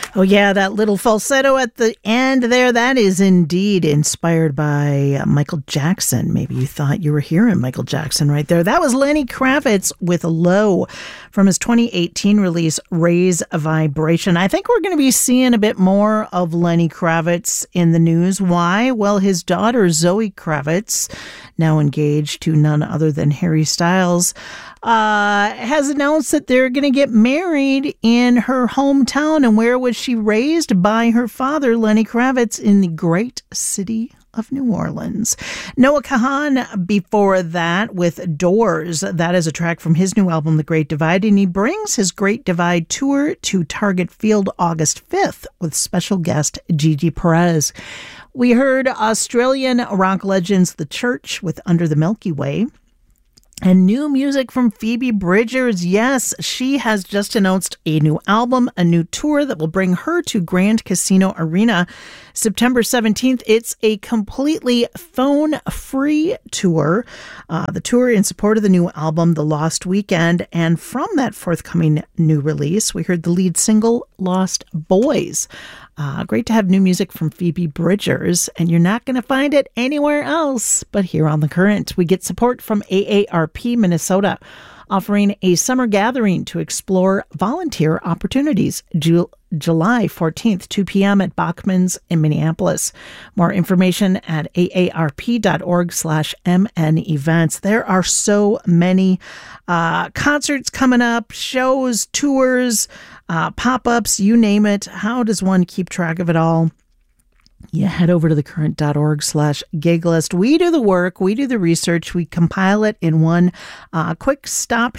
Oh, yeah, that little falsetto at the end there, that is indeed inspired by Michael Jackson. Maybe you thought you were hearing Michael Jackson right there. That was Lenny Kravitz with Low from his 2018 release, Raise a Vibration. I think we're going to be seeing a bit more of Lenny Kravitz in the news. Why? Well, his daughter, Zoe Kravitz, now engaged to none other than Harry Styles, has announced that they're going to get married in her hometown. And where was she raised? By her father, Lenny Kravitz, in the great city of New Orleans. Noah Kahan before that with Doors. That is a track from his new album, The Great Divide. And he brings his Great Divide tour to Target Field August 5th with special guest Gigi Perez. We heard Australian rock legends The Church with Under the Milky Way. And new music from Phoebe Bridgers. Yes, she has just announced a new album, a new tour that will bring her to Grand Casino Arena September 17th. It's a completely phone-free tour. The tour in support of the new album, The Lost Weekend. And from that forthcoming new release, we heard the lead single, Lost Boys. Great to have new music from Phoebe Bridgers, and you're not going to find it anywhere else but here on The Current. We get support from AARP Minnesota, offering a summer gathering to explore volunteer opportunities. July 14th, 2 p.m. at Bachman's in Minneapolis. More information at aarp.org/MN events. There are so many concerts coming up, shows, tours, pop-ups, you name it. How does one keep track of it all? You head over to thecurrent.org/gig list. We do the work, we do the research, we compile it in one quick stop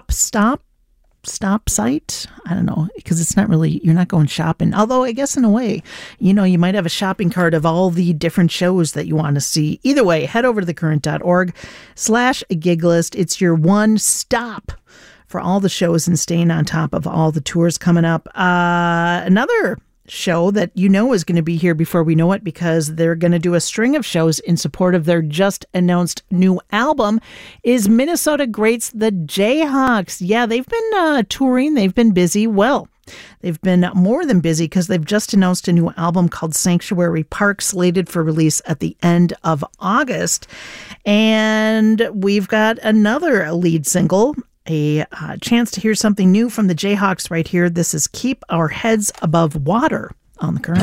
site. I don't know, because it's not really, you're not going shopping. Although I guess in a way, you might have a shopping cart of all the different shows that you want to see. Either way, head over to thecurrent.org/gig list. It's your one stop for all the shows and staying on top of all the tours coming up. Another show that is going to be here before we know it, because they're going to do a string of shows in support of their just announced new album, is Minnesota greats the Jayhawks. Yeah, they've been touring. They've been busy. Well, they've been more than busy because they've just announced a new album called Sanctuary Park, slated for release at the end of August. And we've got another lead single, a chance to hear something new from the Jayhawks right here. This is Keep Our Heads Above Water on The Current.